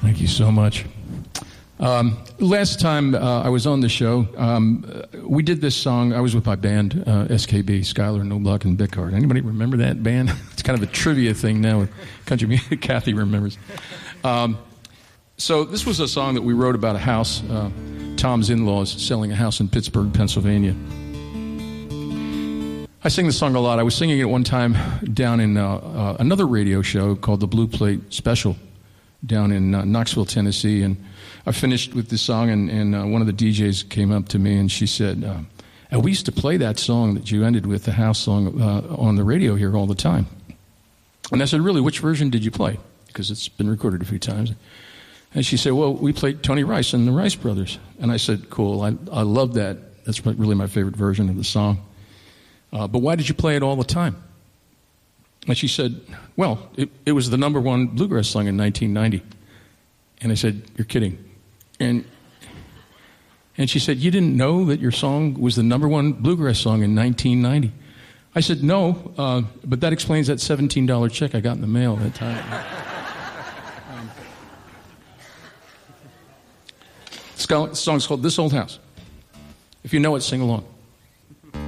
Thank you so much. Last time I was on the show, we did this song. I was with my band, SKB, Skylar, Knobloch, and Bickard. Anybody remember that band? It's kind of a trivia thing now with country music. Kathy remembers. So this was a song that we wrote about a house, Tom's in-laws selling a house in Pittsburgh, Pennsylvania. I sing the song a lot. I was singing it one time down in another radio show called the Blue Plate Special down in Knoxville, Tennessee, and I finished with this song, and one of the DJs came up to me, and she said, we used to play that song that you ended with, the house song, on the radio here all the time. And I said, really, which version did you play? Because it's been recorded a few times. And she said, well, we played Tony Rice and the Rice Brothers. And I said, cool, I love that. That's really my favorite version of the song. But why did you play it all the time? And she said, well, it was the number one bluegrass song in 1990. And I said, you're kidding. And she said, you didn't know that your song was the number one bluegrass song in 1990? I said, no, but that explains that $17 check I got in the mail that time. The song's called This Old House. If you know it, sing along.